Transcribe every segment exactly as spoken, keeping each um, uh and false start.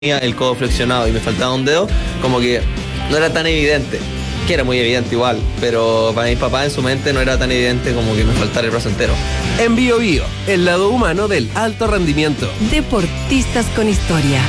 el codo flexionado y me faltaba un dedo, como que no era tan evidente, que era muy evidente igual, pero para mi papá en su mente no era tan evidente como que me faltara el brazo entero. En Bio Bio, el lado humano del alto rendimiento. Deportistas con historia.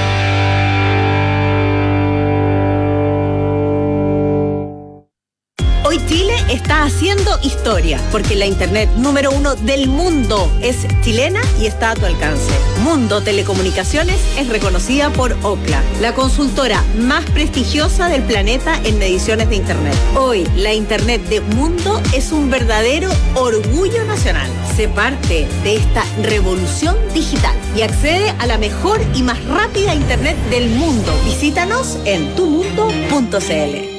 Hoy Chile está haciendo historia, porque la internet número uno del mundo es chilena y está a tu alcance. Mundo Telecomunicaciones es reconocida por Ookla, la consultora más prestigiosa del planeta en mediciones de internet. Hoy, la internet de Mundo es un verdadero orgullo nacional. Sé parte de esta revolución digital y accede a la mejor y más rápida internet del mundo. Visítanos en tu mundo punto c l.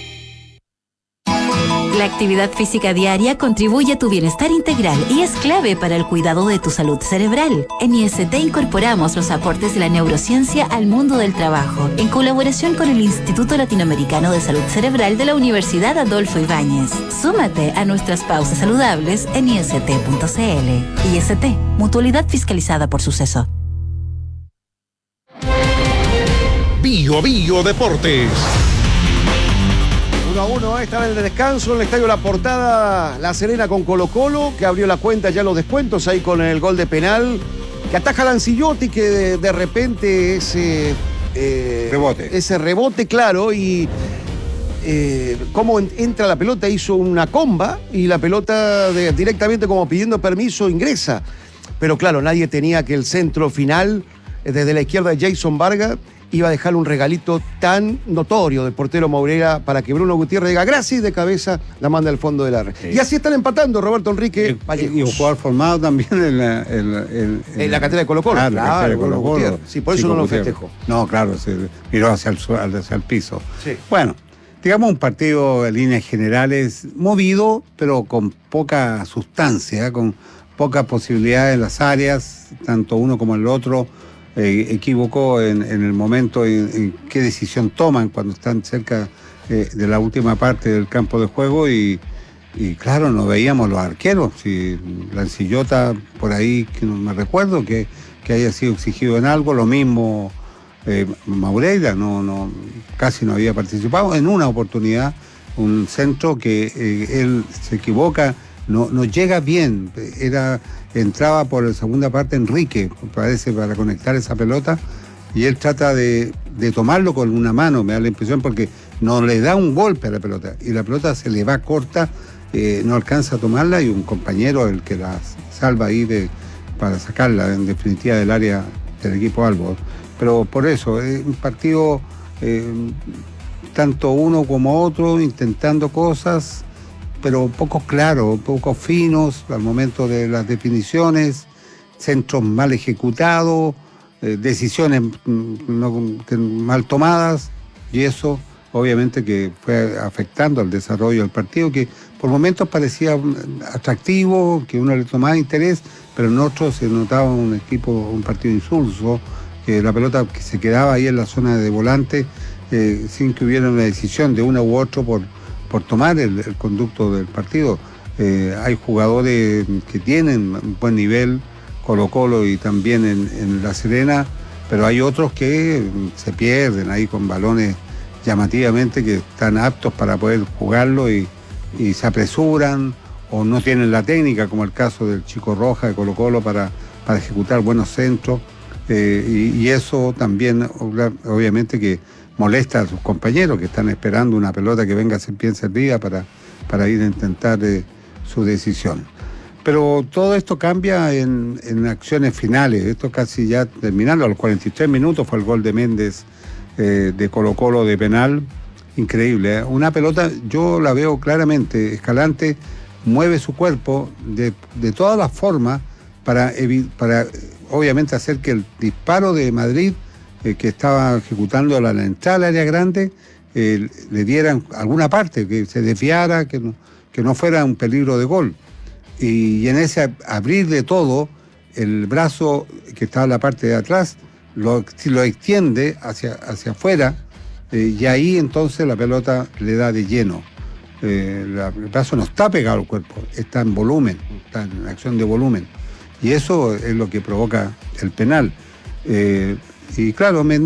La actividad física diaria contribuye a tu bienestar integral y es clave para el cuidado de tu salud cerebral. En I S T incorporamos los aportes de la neurociencia al mundo del trabajo, en colaboración con el Instituto Latinoamericano de Salud Cerebral de la Universidad Adolfo Ibáñez. Súmate a nuestras pausas saludables en i s t punto c l. I S T, mutualidad fiscalizada por Suceso. Bio Bio Deportes. uno a uno, estaba en el descanso en el Estadio La Portada, La Serena con Colo-Colo, que abrió la cuenta ya los descuentos ahí con el gol de penal, que ataja Lancillotti, que de, de repente ese eh, rebote. Ese rebote, claro, y eh, cómo entra la pelota, hizo una comba y la pelota de, directamente como pidiendo permiso ingresa. Pero claro, nadie tenía que el centro final, desde la izquierda de Jason Vargas, iba a dejar un regalito tan notorio del portero Moreira para que Bruno Gutiérrez diga gracias, de cabeza la manda al fondo de la red. Sí. Y así están empatando Roberto Enrique Vallejos. Y un jugador formado también en la, en, en, en la cantera de Colo-Colo. Claro, claro, de Colo -Colo. Sí, por eso sí, no lo festejó. No, claro, se miró hacia el, hacia el piso. Sí. Bueno, digamos un partido en líneas generales movido, pero con poca sustancia, con pocas posibilidades en las áreas, tanto uno como el otro. Eh, equivocó en, en el momento en, en qué decisión toman cuando están cerca eh, de la última parte del campo de juego y, y claro, no veíamos los arqueros. Si Lancillota, por ahí, que no me recuerdo que, que haya sido exigido en algo, lo mismo eh, Maureira, no, no, casi no había participado. En una oportunidad, un centro que eh, él se equivoca, no, no llega bien, era... entraba por la segunda parte Enrique, parece, para conectar esa pelota, y él trata de, de tomarlo con una mano, me da la impresión, porque no le da un golpe a la pelota, y la pelota se le va corta, eh, no alcanza a tomarla, y un compañero el que la salva ahí de, para sacarla, en definitiva, del área del equipo Albo. Pero por eso, es un partido, eh, tanto uno como otro, intentando cosas, pero poco claros, poco finos al momento de las definiciones, centros mal ejecutados, eh, decisiones no, mal tomadas, y eso obviamente que fue afectando al desarrollo del partido, que por momentos parecía atractivo, que uno le tomaba interés, pero en otros se notaba un equipo, un partido insulso, que la pelota que se quedaba ahí en la zona de volante, eh, sin que hubiera una decisión de uno u otro por por tomar el, el conducto del partido. Eh, hay jugadores que tienen un buen nivel, Colo-Colo y también en, en La Serena, pero hay otros que se pierden ahí con balones llamativamente que están aptos para poder jugarlo y, y se apresuran o no tienen la técnica, como el caso del Chico Roja de Colo-Colo para, para ejecutar buenos centros, eh, y, y eso también obviamente que molesta a sus compañeros que están esperando una pelota que venga bien servida para, para ir a intentar eh, su decisión. Pero todo esto cambia en, en acciones finales. Esto casi ya terminando, a los cuarenta y tres minutos fue el gol de Méndez eh, de Colo-Colo de penal. Increíble, ¿eh? Una pelota, yo la veo claramente, Escalante mueve su cuerpo de, de todas las formas para, para obviamente hacer que el disparo de Madrid, Eh, que estaba ejecutando la, la entrada al área grande, eh, le dieran alguna parte, que se desviara, que no, que no fuera un peligro de gol. Y, y en ese abrir de todo, el brazo que estaba en la parte de atrás, lo, lo extiende hacia, hacia afuera, eh, y ahí entonces la pelota le da de lleno. Eh, la, el brazo no está pegado al cuerpo, está en volumen, está en acción de volumen. Y eso es lo que provoca el penal. Eh, y claro, me